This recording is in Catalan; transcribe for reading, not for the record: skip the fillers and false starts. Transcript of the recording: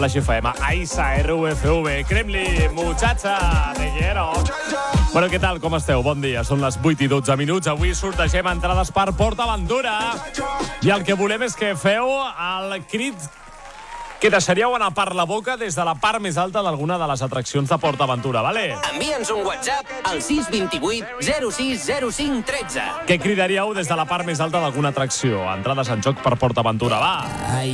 La XFM, AISA, RUFV, Kremli, muchacha, te quiero. Bueno, què tal, com esteu? Bon dia, són les 8 i 12 minuts. Avui sortegem entrades per PortAventura. I el que volem és que feu el crit que deixaríeu anar per la boca des de la part més alta d'alguna de les atraccions de PortAventura, vale? Envia'ns un WhatsApp al 628 0605 13. Què cridaríeu des de la part més alta d'alguna atracció? Entrades en joc per PortAventura, va!